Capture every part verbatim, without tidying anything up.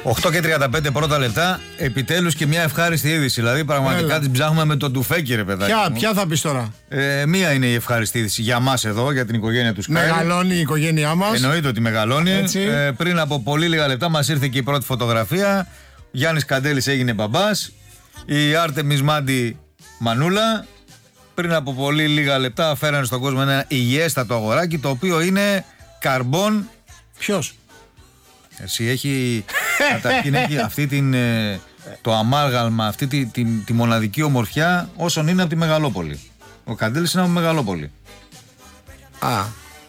οκτώ και τριάντα πέντε πρώτα λεπτά, επιτέλους και μια ευχάριστη είδηση. Δηλαδή, πραγματικά την ψάχνουμε με τον τουφέκι, ρε παιδάκι. Ποια, ποια θα πεις τώρα? Ε, μία είναι η ευχάριστη είδηση για μας εδώ, για την οικογένεια του Sky. Μεγαλώνει η οικογένειά μας. Εννοείται ότι μεγαλώνει. Ε, πριν από πολύ λίγα λεπτά μας ήρθε και η πρώτη φωτογραφία. Γιάννης Καντέλης έγινε μπαμπάς. Η Άρτεμις Μάντι μανούλα. Πριν από πολύ λίγα λεπτά φέρανε στον κόσμο ένα υγιέστατο αγοράκι, το οποίο είναι καρμπόν. Ποιος? Εσύ έχει, καταρχήν έχει αυτή την, το αμάλγαλμα, αυτή τη, τη, τη μοναδική ομορφιά όσων είναι από τη Μεγαλόπολη. Ο Καντέλης είναι από τη Μεγαλόπολη. Α,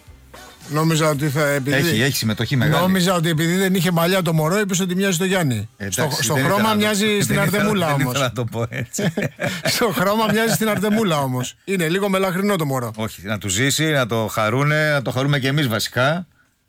νόμιζα ότι θα επειδή... Έχει, έχει συμμετοχή μεγάλη. Νόμιζα ότι επειδή δεν είχε μαλλιά το μωρό, είπες ότι μοιάζει στο Γιάννη. Εντάξει, στο στο χρώμα μοιάζει το, στην δεν Αρτεμούλα ήθελα, όμως. Δεν ήθελα να το πω έτσι. Στο χρώμα μοιάζει στην Αρτεμούλα όμως. Είναι λίγο μελαχρινό το μωρό. Όχι, να του ζήσει, να το χαρούνε, να το χαρούμε και εμείς βασικά.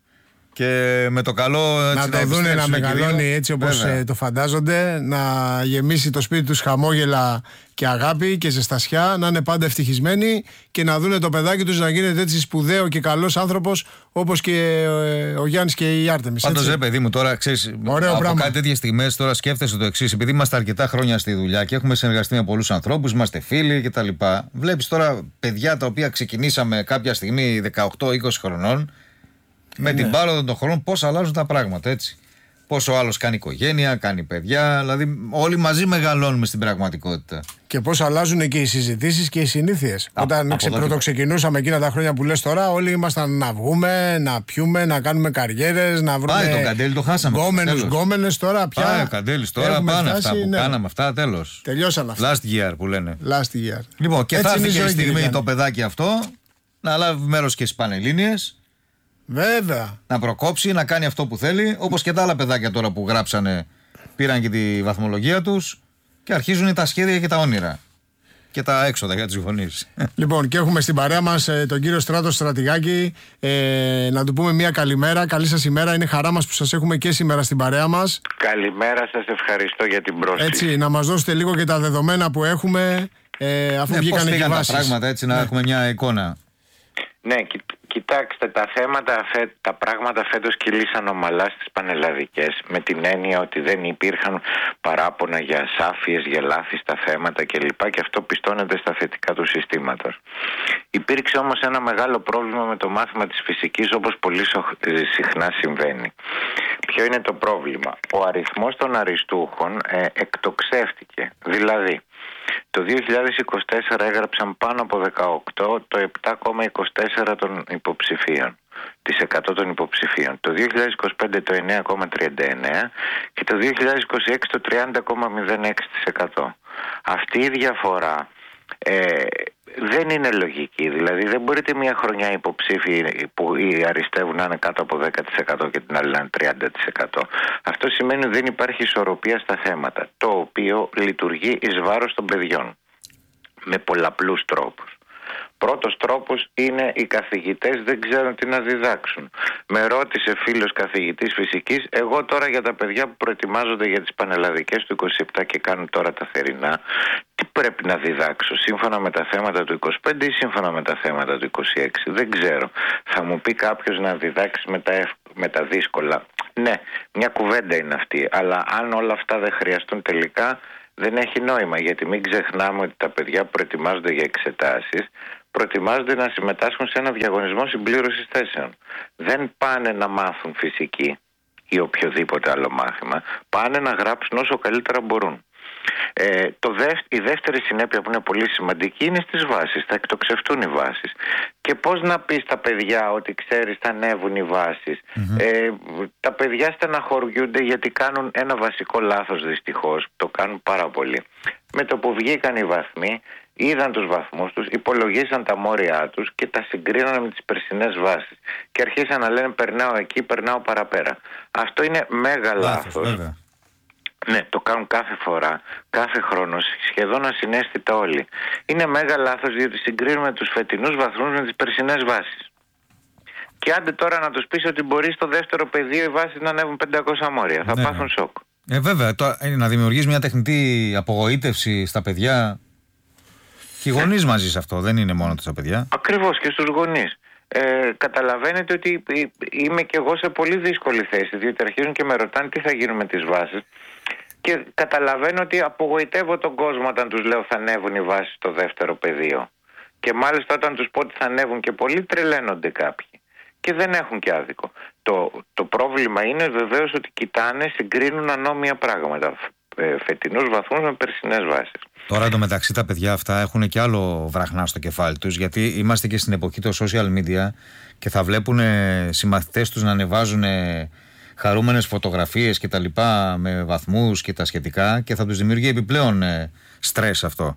Και με το καλό να το δούνε να μεγαλώνει έτσι όπως ε, το φαντάζονται, να γεμίσει το σπίτι τους χαμόγελα και αγάπη και ζεστασιά, να είναι πάντα ευτυχισμένοι και να δούνε το παιδάκι τους να γίνεται έτσι σπουδαίο και καλός άνθρωπος όπως και ε, ο Γιάννης και η Άρτεμις. Πάντως ρε παιδί μου, τώρα ξέρεις, ωραίο από πράγμα. κάτι τέτοιες στιγμές τώρα σκέφτεσαι το εξής, επειδή είμαστε αρκετά χρόνια στη δουλειά και έχουμε συνεργαστεί με πολλούς ανθρώπους, είμαστε φίλοι κτλ. Βλέπεις τώρα παιδιά τα οποία ξεκινήσαμε κάποια στιγμή δεκαοκτώ είκοσι χρονών. Με ναι. την πάροδο των χρόνων πώς αλλάζουν τα πράγματα, έτσι. Πόσο άλλος κάνει οικογένεια, κάνει παιδιά, δηλαδή όλοι μαζί μεγαλώνουμε στην πραγματικότητα. Και πώς αλλάζουν και οι συζητήσεις και οι συνήθειες. Α, Όταν ξε, πρωτοξεκινούσαμε εκείνα τα χρόνια που λες τώρα, όλοι ήμασταν να βγούμε, να πιούμε, να κάνουμε καριέρες, να βρούμε. Πάει, το Καντέλη το χάσαμε. Γκόμενους, γκόμενες τώρα πια. Πάει, ο Καντέλης τώρα πάνε φτάσει, αυτά που ναι. κάναμε, αυτά τέλος. Τελειώσαν αυτά. Last year που λένε. Last year. Λοιπόν, και έτσι θα έρθει και η στιγμή το παιδάκι αυτό να λάβει μέρος και στις Πανελλήνιες. Βέβαια. Να προκόψει, να κάνει αυτό που θέλει, όπως και τα άλλα παιδάκια τώρα που γράψανε, πήραν και τη βαθμολογία τους και αρχίζουν τα σχέδια και τα όνειρα. Και τα έξοδα για τους γονείς. Λοιπόν, και έχουμε στην παρέα μας ε, τον κύριο Στράτο Στρατηγάκη. Ε, να του πούμε μια καλημέρα. Καλή σας ημέρα. Είναι χαρά μας που σας έχουμε και σήμερα στην παρέα μας. Καλημέρα σας, ευχαριστώ για την πρόσκληση. Έτσι, να μας δώσετε λίγο και τα δεδομένα που έχουμε, ε, αφού ναι, βγήκαν και οι βάσεις. Τα πράγματα, έτσι, να ναι. έχουμε μια εικόνα. Ναι, κοιτάξτε, τα θέματα, τα πράγματα φέτος κυλήσαν ομαλά στις πανελλαδικές, με την έννοια ότι δεν υπήρχαν παράπονα για ασάφειες, για λάθη στα θέματα κλπ. Και αυτό πιστώνεται στα θετικά του συστήματος. Υπήρξε όμως ένα μεγάλο πρόβλημα με το μάθημα της φυσικής, όπως πολύ συχνά συμβαίνει. Ποιο είναι το πρόβλημα? Ο αριθμός των αριστούχων ε, εκτοξεύτηκε. Δηλαδή, το δύο χιλιάδες είκοσι τέσσερα έγραψαν πάνω από δεκαοκτώ το επτά κόμμα είκοσι τέσσερα των υποψηφίων, τις εκατό των υποψηφίων. Το δύο χιλιάδες είκοσι πέντε το εννέα κόμμα τριάντα εννέα και το δύο χιλιάδες είκοσι έξι το τριάντα κόμμα μηδέν έξι τοις εκατό. Αυτή η διαφορά ε, δεν είναι λογική. Δηλαδή δεν μπορείτε μια χρονιά οι υποψήφοι που αριστεύουν να είναι κάτω από δέκα τοις εκατό και την άλλη να είναι τριάντα τοις εκατό. Αυτό σημαίνει ότι δεν υπάρχει ισορροπία στα θέματα, το οποίο λειτουργεί εις βάρος των παιδιών με πολλαπλούς τρόπους. Πρώτος τρόπος είναι οι καθηγητές δεν ξέρουν τι να διδάξουν. Με ρώτησε φίλος καθηγητής φυσικής, εγώ τώρα για τα παιδιά που προετοιμάζονται για τις πανελλαδικές του είκοσι επτά και κάνουν τώρα τα θερινά, τι πρέπει να διδάξω, σύμφωνα με τα θέματα του είκοσι πέντε ή σύμφωνα με τα θέματα του είκοσι έξι? Δεν ξέρω. Θα μου πει κάποιος να διδάξει με τα, ευ... με τα δύσκολα. Ναι, μια κουβέντα είναι αυτή, αλλά αν όλα αυτά δεν χρειαστούν τελικά, δεν έχει νόημα, γιατί μην ξεχνάμε ότι τα παιδιά που προετοιμάζονται για εξετάσεις προετοιμάζονται να συμμετάσχουν σε ένα διαγωνισμό συμπλήρωσης θέσεων. Δεν πάνε να μάθουν φυσική ή οποιοδήποτε άλλο μάθημα, πάνε να γράψουν όσο καλύτερα μπορούν. Ε, το δεύ, η δεύτερη συνέπεια που είναι πολύ σημαντική είναι στις βάσεις. Θα εκτοξευτούν οι βάσεις. Και πώς να πεις στα παιδιά ότι ξέρεις θα ανέβουν οι βάσεις? Mm-hmm. Ε, τα παιδιά στεναχωριούνται γιατί κάνουν ένα βασικό λάθος, δυστυχώς. Το κάνουν πάρα πολύ. Με το που βγήκαν οι βαθμοί, είδαν τους βαθμούς τους, υπολογίσαν τα μόρια τους και τα συγκρίνανε με τις περσινές βάσεις. Και αρχίσαν να λένε περνάω εκεί, περνάω παραπέρα. Αυτό είναι μέγα λάθος. λάθος. Ναι, το κάνουν κάθε φορά, κάθε χρόνο, σχεδόν ασυναίσθητα όλοι. Είναι μέγα λάθος, διότι συγκρίνουμε τους φετινούς βαθμούς με τις περσινές βάσεις. Και άντε τώρα να τους πεις ότι μπορεί στο δεύτερο πεδίο οι βάσεις να ανέβουν πεντακόσια μόρια. Θα ναι, πάθουν σοκ. Ε, βέβαια, το, ε, να δημιουργείς μια τεχνητή απογοήτευση στα παιδιά. Και οι γονείς μαζί σε αυτό, δεν είναι μόνο τα παιδιά. Ακριβώς, και στους γονείς. Ε, καταλαβαίνετε ότι είμαι και εγώ σε πολύ δύσκολη θέση, διότι αρχίζουν και με ρωτάνε τι θα γίνουν με τις βάσεις και καταλαβαίνω ότι απογοητεύω τον κόσμο όταν τους λέω θα ανέβουν οι βάσεις στο δεύτερο πεδίο, και μάλιστα όταν τους πω ότι θα ανέβουν και πολύ τρελαίνονται κάποιοι και δεν έχουν και άδικο. Το, το πρόβλημα είναι βεβαίως ότι κοιτάνε, συγκρίνουν ανώμια πράγματα, φετινούς βαθμούς με περσινές βάσεις. Τώρα εντωμεταξύ τα παιδιά αυτά έχουν και άλλο βραχνά στο κεφάλι τους, γιατί είμαστε και στην εποχή των social media και θα βλέπουν συμμαθητές τους να ανεβάζουν χαρούμενες φωτογραφίες και τα λοιπά με βαθμούς και τα σχετικά, και θα τους δημιουργεί επιπλέον στρες αυτό.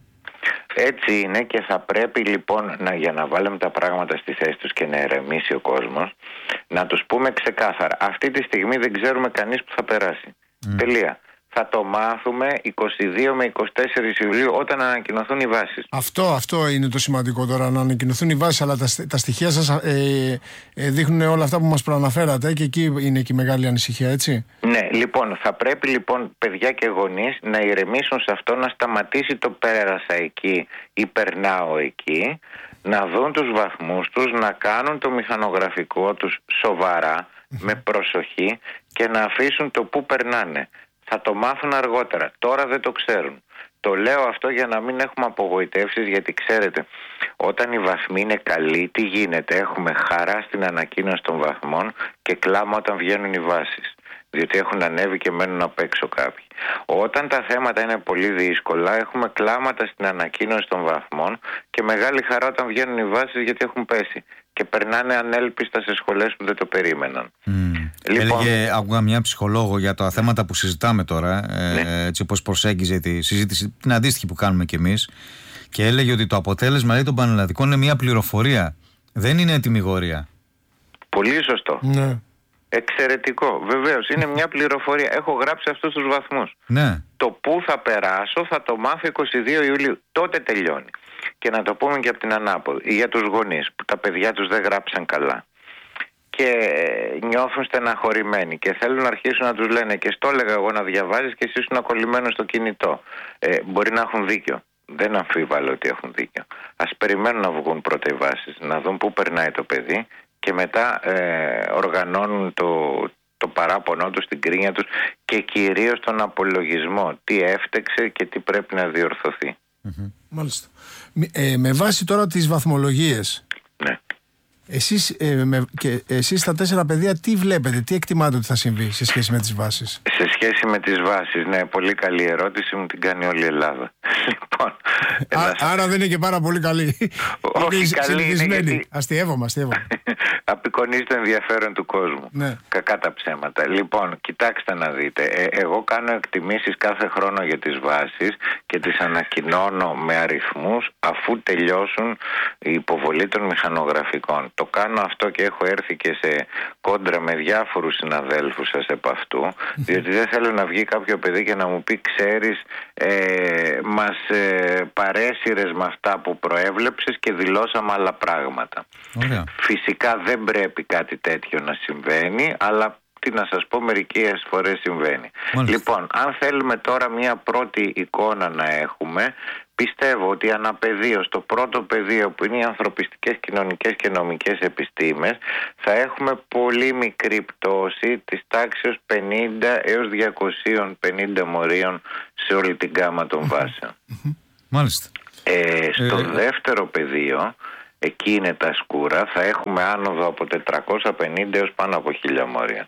Έτσι είναι, και θα πρέπει λοιπόν να, για να βάλουμε τα πράγματα στη θέση τους και να ερεμήσει ο κόσμος, να τους πούμε ξεκάθαρα, αυτή τη στιγμή δεν ξέρουμε κανείς που θα περάσει. Mm. Τελεία. Θα το μάθουμε είκοσι δύο με είκοσι τέσσερις Ιουλίου όταν ανακοινωθούν οι βάσεις. Αυτό, αυτό είναι το σημαντικό τώρα, να ανακοινωθούν οι βάσεις, αλλά τα, τα στοιχεία σας ε, ε, δείχνουν όλα αυτά που μας προαναφέρατε, και εκεί είναι και η μεγάλη ανησυχία, έτσι. Ναι, λοιπόν, θα πρέπει λοιπόν παιδιά και γονείς να ηρεμήσουν σε αυτό, να σταματήσει το πέρασα εκεί ή περνάω εκεί, να δουν τους βαθμούς τους, να κάνουν το μηχανογραφικό τους σοβαρά, με προσοχή, και να αφήσουν το που περνάνε. Θα το μάθουν αργότερα. Τώρα δεν το ξέρουν. Το λέω αυτό για να μην έχουμε απογοητεύσεις, γιατί ξέρετε, όταν οι βαθμοί είναι καλοί, τι γίνεται? Έχουμε χαρά στην ανακοίνωση των βαθμών και κλάμα όταν βγαίνουν οι βάσεις, διότι έχουν ανέβει και μένουν απ' έξω κάποιοι. Όταν τα θέματα είναι πολύ δύσκολα, έχουμε κλάματα στην ανακοίνωση των βαθμών και μεγάλη χαρά όταν βγαίνουν οι βάσεις, γιατί έχουν πέσει και περνάνε ανέλπιστα σε σχολές που δεν το περίμεναν. Mm. Λοιπόν, έλεγε, άκουγα μια ψυχολόγο για τα θέματα που συζητάμε τώρα, ναι. ε, έτσι όπως προσέγγιζε τη συζήτηση, την αντίστοιχη που κάνουμε κι εμείς, και έλεγε ότι το αποτέλεσμα των πανελλαδικών είναι μια πληροφορία, δεν είναι ετυμηγορία. Πολύ σωστό. Ναι. Εξαιρετικό. Βεβαίως, είναι μια πληροφορία. Έχω γράψει αυτούς τους βαθμούς. Ναι. Το που θα περάσω θα το μάθω είκοσι δύο Ιουλίου. Τότε τελειώνει. Και να το πούμε και από την ανάποδη, για τους γονείς που τα παιδιά τους δεν γράψαν καλά και νιώθουν στεναχωρημένοι και θέλουν να αρχίσουν να τους λένε, και στο έλεγα εγώ, να διαβάζεις και εσύ ήσουν κολλημένος στο κινητό. Ε, μπορεί να έχουν δίκιο. Δεν αμφίβαλω ότι έχουν δίκιο. Ας περιμένουν να βγουν πρώτα οι βάσεις, να δουν πού περνάει το παιδί, και μετά ε, οργανώνουν το, το παράπονό τους, την κρίνια τους, και κυρίως τον απολογισμό. Τι έφτεξε και τι πρέπει να διορθωθεί. Mm-hmm. Μάλιστα. Ε, με βάση τώρα τις βαθμολογίες, ναι. εσείς, ε, με, και εσείς στα τέσσερα παιδεία τι βλέπετε, τι εκτιμάτε ότι θα συμβεί σε σχέση με τις βάσεις? Σε σχέση με τις βάσεις, ναι, πολύ καλή ερώτηση, μου την κάνει όλη η Ελλάδα. Λοιπόν, Α, άρα δεν είναι και πάρα πολύ καλή. Όχι, είναι καλή είναι, γιατί αστιεύομαι, αστιεύομαι. απεικονίζει το ενδιαφέρον του κόσμου. Ναι. Κακά τα ψέματα. Λοιπόν, κοιτάξτε να δείτε. Ε, εγώ κάνω εκτιμήσεις κάθε χρόνο για τις βάσεις και τις ανακοινώνω με αριθμούς αφού τελειώσουν η υποβολή των μηχανογραφικών. Το κάνω αυτό και έχω έρθει και σε κόντρα με διάφορους συναδέλφους σας επ' αυτού, διότι δεν θέλω να βγει κάποιο παιδί και να μου πει, ξέρεις, ε, μας ε, παρέσυρες με αυτά που προέβλεψες και δηλώσαμε άλλα πράγματα. Ωραία. Φυσικά δεν πρέπει κάτι τέτοιο να συμβαίνει, αλλά τι να σας πω, μερικές φορές συμβαίνει. Μάλιστα. Λοιπόν, αν θέλουμε τώρα μια πρώτη εικόνα να έχουμε, πιστεύω ότι αναπεδίο, στο πρώτο πεδίο που είναι οι ανθρωπιστικές, κοινωνικές και νομικές επιστήμες, θα έχουμε πολύ μικρή πτώση της τάξης πενήντα έως διακόσια πενήντα μορίων σε όλη την γάμα των βάσεων. Μάλιστα. Ε, στο ε... δεύτερο πεδίο, εκεί είναι τα σκούρα, θα έχουμε άνοδο από τετρακόσια πενήντα έως πάνω από χίλια μόρια.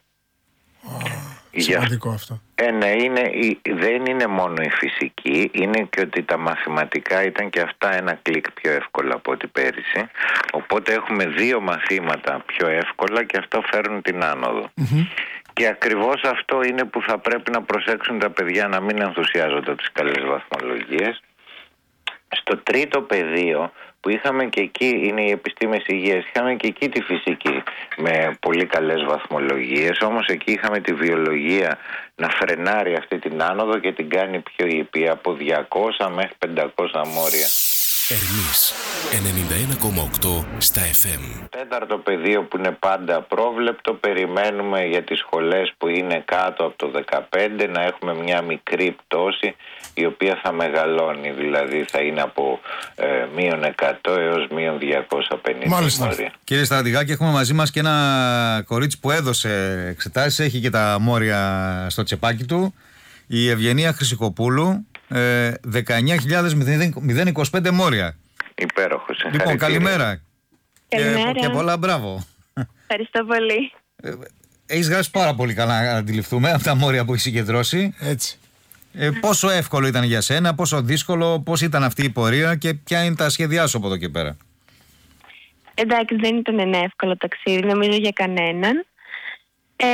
Σημαντικό αυτό. Ε, ναι, είναι, δεν είναι μόνο η φυσική, είναι και ότι τα μαθηματικά ήταν και αυτά ένα κλικ πιο εύκολα από ό,τι πέρυσι. Οπότε έχουμε δύο μαθήματα πιο εύκολα και αυτό φέρνουν την άνοδο. Mm-hmm. Και ακριβώς αυτό είναι που θα πρέπει να προσέξουν τα παιδιά, να μην ενθουσιάζονται από τις καλές βαθμολογίες. Στο τρίτο πεδίο, που είχαμε και εκεί, είναι οι επιστήμες υγείας, είχαμε και εκεί τη φυσική με πολύ καλές βαθμολογίες, όμως εκεί είχαμε τη βιολογία να φρενάρει αυτή την άνοδο και την κάνει πιο ήπια, από διακόσια μέχρι πεντακόσια μόρια Ερμής ενενήντα ένα κόμμα οκτώ στα εφ εμ. Τέταρτο πεδίο που είναι πάντα απρόβλεπτο, περιμένουμε για τις σχολές που είναι κάτω από το δεκαπέντε να έχουμε μια μικρή πτώση η οποία θα μεγαλώνει, δηλαδή θα είναι από ε, μείον εκατό έως μείον διακόσια πενήντα. Μάλιστα. Κύριε Στρατηγάκη, έχουμε μαζί μας και ένα κορίτσι που έδωσε εξετάσεις, έχει και τα μόρια στο τσεπάκι του, η Ευγενία Χρυσικοπούλου. Ε, δεκαεννιά χιλιάδες είκοσι πέντε μόρια. Υπέροχος. Λοιπόν, καλημέρα. Καλημέρα. Και, και πολλά μπράβο. Ευχαριστώ πολύ. Ε, έχεις γράψει πάρα πολύ καλά να αντιληφθούμε από τα μόρια που έχεις συγκεντρώσει. Έτσι. Ε, πόσο εύκολο ήταν για σένα, πόσο δύσκολο, πώς ήταν αυτή η πορεία και ποια είναι τα σχέδιά σου από εδώ και πέρα? Εντάξει, δεν ήταν ένα εύκολο ταξίδι, νομίζω για κανέναν. Ε,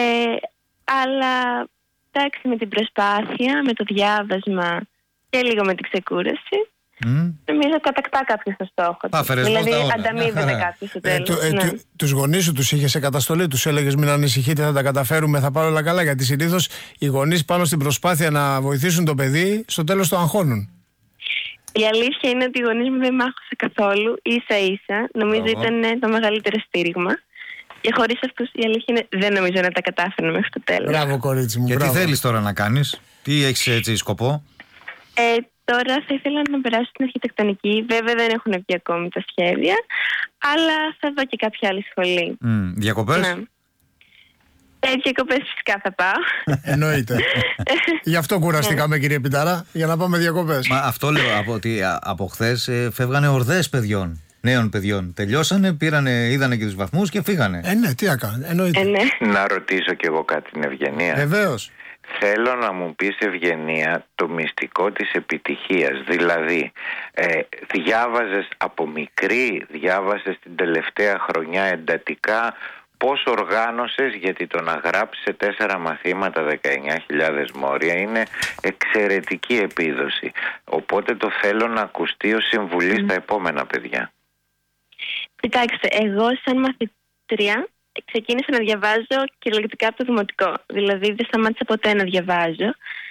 αλλά εντάξει, με την προσπάθεια, με το διάβασμα και λίγο με την ξεκούραση, mm. νομίζω κατακτά κάποιος το στόχο του. Δηλαδή ανταμείβεται κάποιος στο τέλος. Ε, ναι. ε, τους γονείς σου τους είχες σε καταστολή, τους έλεγες μην ανησυχείτε, θα τα καταφέρουμε, θα πάρω όλα καλά? Γιατί συνήθως οι γονείς πάνω στην προσπάθεια να βοηθήσουν το παιδί, στο τέλος το αγχώνουν. Η αλήθεια είναι ότι οι γονείς μου δεν μ' άκουσαν καθόλου, ίσα ίσα. Νομίζω oh. ήταν το μεγαλύτερο στήριγμα. Και χωρίς αυτούς η αλήθεια είναι δεν νομίζω να τα κατάφερνα μέχρι το τέλος. Μπράβο, κορίτσι μου. Και μπράβο. τι θέλεις τώρα να κάνεις, τι έχεις έτσι σκοπό? Ε, τώρα θα ήθελα να περάσω στην αρχιτεκτονική. Βέβαια δεν έχουν βγει ακόμη τα σχέδια, αλλά θα δω και κάποια άλλη σχολή. Mm, διακοπές? Ναι. Ε, διακοπές φυσικά θα πάω. Εννοείται. Γι' αυτό κουραστήκαμε, κύριε Πιτάρα, για να πάμε διακοπές. Μα αυτό λέω, από, ότι από χθες ε, φεύγανε ορδές παιδιών. Νέων παιδιών. Τελειώσανε, πήρανε, είδανε και τους βαθμούς και φύγανε. Ε, ναι, τι έκανε. Εννοείται. Ε, ναι. Να ρωτήσω κι εγώ κάτι την Ευγενία. Βεβαίως. Θέλω να μου πεις, Ευγενία, το μυστικό της επιτυχίας. Δηλαδή, ε, διάβαζες από μικρή, διάβαζες την τελευταία χρονιά εντατικά. Πώς οργάνωσες, γιατί το να γράψεις σε τέσσερα μαθήματα δεκαεννιά χιλιάδες μόρια είναι εξαιρετική επίδοση. Οπότε το θέλω να ακουστεί ως συμβουλή mm. στα επόμενα παιδιά. Κοιτάξτε, εγώ σαν μαθητρία ξεκίνησα να διαβάζω κυριολεκτικά από το δημοτικό. Δηλαδή δεν σταμάτησα ποτέ να διαβάζω.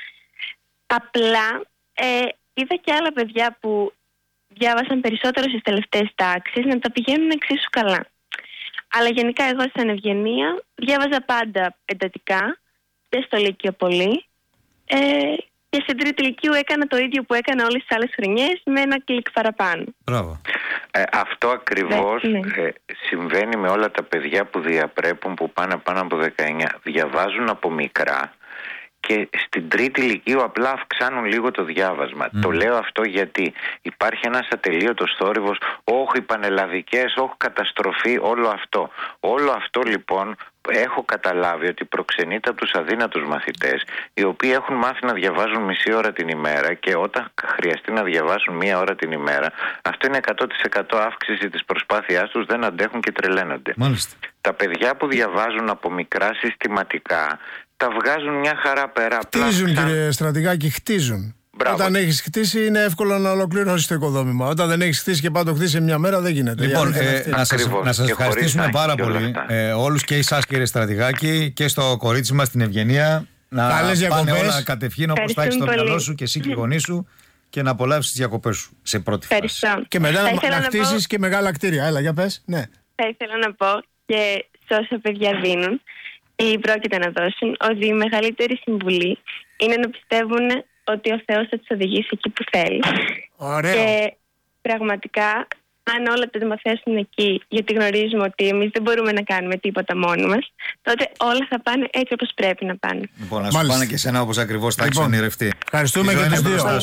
Απλά ε, είδα και άλλα παιδιά που διάβασαν περισσότερο στις τελευταίες τάξεις να τα πηγαίνουν εξίσου καλά. Αλλά γενικά εγώ σαν Ευγενία διάβαζα πάντα εντατικά και στο Λύκειο πολύ. Ε, και στην τρίτη Λυκείου έκανα το ίδιο που έκανα όλες τις άλλες χρονιές με ένα κλικ παραπάνω. Μπράβο. Ε, αυτό ακριβώς ναι. ε, συμβαίνει με όλα τα παιδιά που διαπρέπουν, που πάνε πάνω από δεκαεννιά. Διαβάζουν από μικρά και στην τρίτη Λυκείου απλά αυξάνουν λίγο το διάβασμα. Mm. Το λέω αυτό γιατί υπάρχει ένας ατελείωτος θόρυβος, όχι οι πανελλαδικές, όχι καταστροφή, όλο αυτό. Όλο αυτό λοιπόν έχω καταλάβει ότι προξενείται από τους αδύνατους μαθητές, οι οποίοι έχουν μάθει να διαβάζουν μισή ώρα την ημέρα και όταν χρειαστεί να διαβάσουν μία ώρα την ημέρα, αυτό είναι εκατό τοις εκατό αύξηση της προσπάθειάς τους, δεν αντέχουν και τρελαίνονται. Μάλιστα. Τα παιδιά που διαβάζουν από μικρά συστηματικά τα βγάζουν μια χαρά πέρα. Χτίζουν, σαν... κύριε Στρατηγάκη, χτίζουν. Μπράβο. Όταν έχεις χτίσει είναι εύκολο να ολοκληρώσεις το οικοδόμημα. Όταν δεν έχεις χτίσει και πάντα το χτίσεις σε μια μέρα δεν γίνεται. Λοιπόν, ε, να σας, να σας ευχαριστήσουμε πάρα πολύ ε, όλους και εσάς, κύριε Στρατηγάκη, και στο κορίτσι μας την Ευγενία. Να Καλές πάνε διακοπές. όλα κατευθείαν όπως τα έχεις στο μυαλό σου και εσύ και οι γονείς σου και να απολαύσεις τις διακοπές σου σε πρώτη Ευχαριστώ. φάση. Και μετά να, να χτίσεις πω... και μεγάλα κτίρια. Έλα, για πες. Ναι. Θα ήθελα να πω και σε όσα παιδιά δίνουν ή πρόκειται να δώσουν, ότι η μεγαλύτερη συμβουλή είναι να πιστεύουν ότι ο Θεός θα τους οδηγήσει εκεί που θέλει. Ωραίο. Και πραγματικά, αν όλα τα μαθαίνουν εκεί, γιατί γνωρίζουμε ότι εμείς δεν μπορούμε να κάνουμε τίποτα μόνοι μας, τότε όλα θα πάνε έτσι όπως πρέπει να πάνε. Λοιπόν, να σου πάνε και εσένα όπως ακριβώς τα έχεις λοιπόν, ονειρευτεί. Ευχαριστούμε και τους δύο.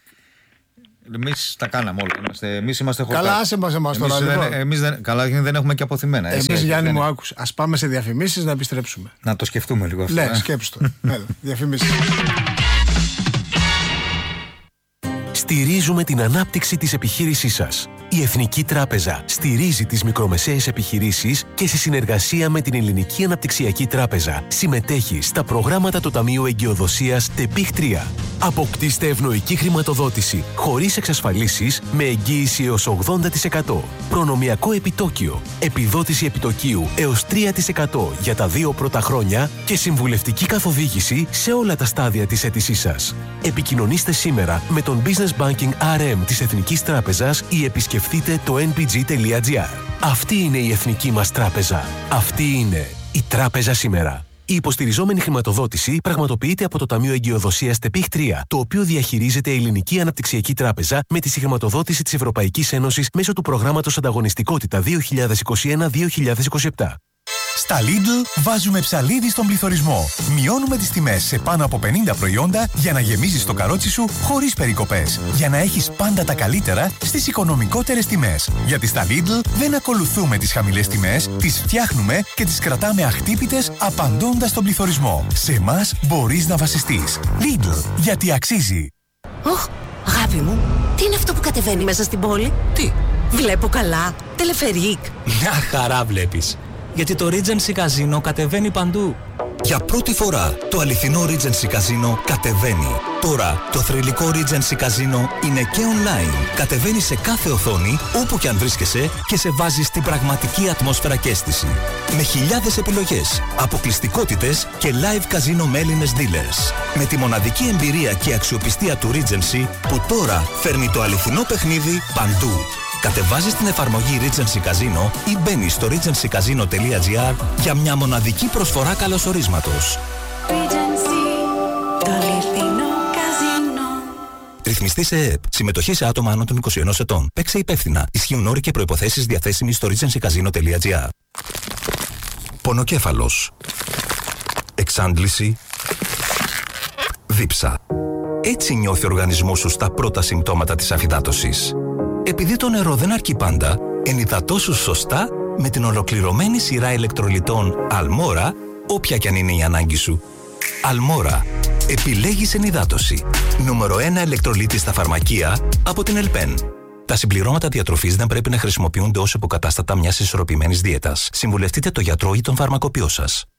Εμείς τα κάναμε όλα. Εμείς είμαστε χορτά. Καλά, άσε μας εμάς τώρα. Εμείς, λοιπόν. δεν, εμείς δεν, καλά, δεν έχουμε και αποθυμένα. Εμείς, εσύ, Γιάννη δεν... μου, άκουσε. Ας πάμε σε διαφημίσεις να επιστρέψουμε. Να το σκεφτούμε λίγο αυτό. Ναι, ε. σκέψου το. Έλα, διαφημίσεις. Στηρίζουμε την ανάπτυξη της επιχείρησής σας. Η Εθνική Τράπεζα στηρίζει τις μικρομεσαίες επιχειρήσεις και σε συνεργασία με την Ελληνική Αναπτυξιακή Τράπεζα συμμετέχει στα προγράμματα του Ταμείου Εγκυοδοσίας ΤΕΠΙΧ τρία. Αποκτήστε ευνοϊκή χρηματοδότηση χωρίς εξασφαλίσεις με εγγύηση έως ογδόντα τοις εκατό. Προνομιακό επιτόκιο. Επιδότηση επιτοκίου έως τρία τοις εκατό για τα δύο πρώτα χρόνια και συμβουλευτική καθοδήγηση σε όλα τα στάδια της αίτησής σας. Επικοινωνήστε σήμερα με τον Business Banking αρ εμ της Εθνικής Τράπεζας ή επισκεφτείτε το εν πι τζι τελεία τζι άρ. Αυτή είναι η εθνική μας τράπεζα. Αυτή είναι η τράπεζα σήμερα. Η υποστηριζόμενη χρηματοδότηση πραγματοποιείται από το Ταμείο Εγκυοδοσίας ΤΕΠΙΧ τρία, το οποίο διαχειρίζεται η Ελληνική Αναπτυξιακή Τράπεζα με τη συγχρηματοδότηση της Ευρωπαϊκής Ένωσης μέσω του προγράμματος Ανταγωνιστικότητα δύο χιλιάδες είκοσι ένα με δύο χιλιάδες είκοσι επτά. Στα Lidl βάζουμε ψαλίδι στον πληθωρισμό. Μειώνουμε τις τιμές σε πάνω από πενήντα προϊόντα για να γεμίζεις το καρότσι σου χωρίς περικοπές. Για να έχεις πάντα τα καλύτερα στις οικονομικότερες τιμές. Γιατί στα Lidl δεν ακολουθούμε τις χαμηλές τιμές, τις φτιάχνουμε και τις κρατάμε αχτύπητες απαντώντας στον πληθωρισμό. Σε εμάς μπορείς να βασιστείς. Lidl, γιατί αξίζει. Οχ, αγάπη μου, τι είναι αυτό που κατεβαίνει μέσα στην πόλη? Τι? Βλέπω καλά. Τελεφερίκ. Μια χαρά βλέπεις. Γιατί το Regency Casino κατεβαίνει παντού. Για πρώτη φορά το αληθινό Regency Casino κατεβαίνει. Τώρα το θρυλικό Regency Casino είναι και online. Κατεβαίνει σε κάθε οθόνη, όπου και αν βρίσκεσαι, και σε βάζει στην πραγματική ατμόσφαιρα και αίσθηση. Με χιλιάδες επιλογές, αποκλειστικότητες και live casino με Έλληνες dealers. Με τη μοναδική εμπειρία και αξιοπιστία του Regency που τώρα φέρνει το αληθινό παιχνίδι παντού. Κατεβάζεις την εφαρμογή Regency Casino ή μπαίνεις στο regency casino τελεία τζι άρ για μια μοναδική προσφορά καλωσορίσματος. Regency, το αληθινό καζίνο. Ρυθμιστή σε ΕΕΠ. Συμμετοχή σε άτομα άνω των είκοσι ενός ετών. Παίξε υπεύθυνα. Ισχύουν όροι και προϋποθέσεις διαθέσιμοι στο regency casino τελεία τζι άρ. Πονοκέφαλος. Εξάντληση. Δίψα. Έτσι νιώθει ο οργανισμός σου στα πρώτα συμπτώματα της αφυδάτωσης. Επειδή το νερό δεν αρκεί πάντα, ενυδατώσου σωστά με την ολοκληρωμένη σειρά ηλεκτρολιτών Αλμόρα, όποια κι αν είναι η ανάγκη σου. Αλμόρα. Επιλέγεις ενυδάτωση. Νούμερο ένα ηλεκτρολίτη στα φαρμακεία από την Ελπέν. Τα συμπληρώματα διατροφής δεν πρέπει να χρησιμοποιούνται ως υποκατάστατα μιας ισορροπημένης δίαιτας. Συμβουλευτείτε το γιατρό ή τον φαρμακοποιό σας.